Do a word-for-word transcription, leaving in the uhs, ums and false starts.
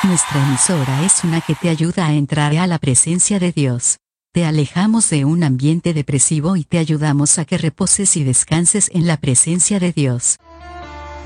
Nuestra emisora es una que te ayuda a entrar a la presencia de Dios. Te alejamos de un ambiente depresivo y te ayudamos a que reposes y descanses en la presencia de Dios.